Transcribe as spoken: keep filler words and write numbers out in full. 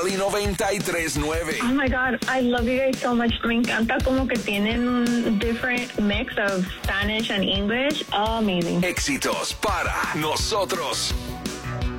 Y noventa y tres punto nueve. Oh my God, I love you guys so much. Me encanta como que tienen un different mix of Spanish and English. Oh, amazing. Éxitos para nosotros.